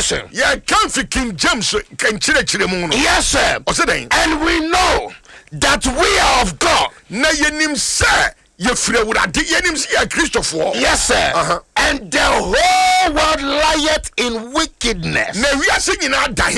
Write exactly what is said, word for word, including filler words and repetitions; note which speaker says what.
Speaker 1: Yes, sir.
Speaker 2: Yeah, come for King James can chire chire mu no.
Speaker 1: Yes, sir. And we know that we are of God.
Speaker 2: Na yenim say ye free wurade yenim say ya Christopher.
Speaker 1: Yes, sir. Uh-huh. And the whole world lieth in wickedness.
Speaker 2: Na wiase nyina da